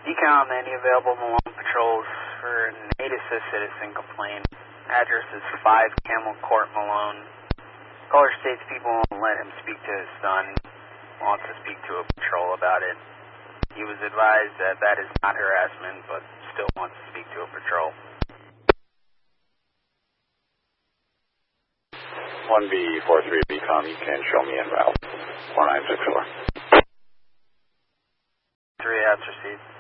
Decom, any available Malone patrols for an A-assist citizen complaint. Address is 5 Camel Court, Malone. Caller states people won't let him speak to his son. Wants to speak to a patrol about it. He was advised that that is not harassment, but still wants to speak to a patrol. 1B43 Decom, you can show me en route. 4964. 3 apps received.